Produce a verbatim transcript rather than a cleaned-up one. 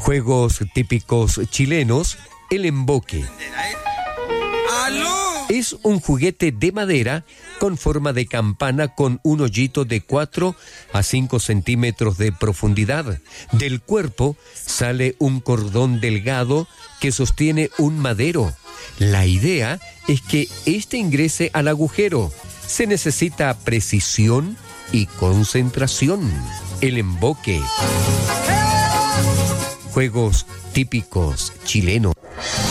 Juegos típicos chilenos, el emboque. Es un juguete de madera con forma de campana con un hoyito de cuatro a cinco centímetros de profundidad. Del cuerpo sale un cordón delgado que sostiene un madero. La idea es que éste ingrese al agujero. Se necesita precisión y concentración. El emboque. Juegos típicos chilenos.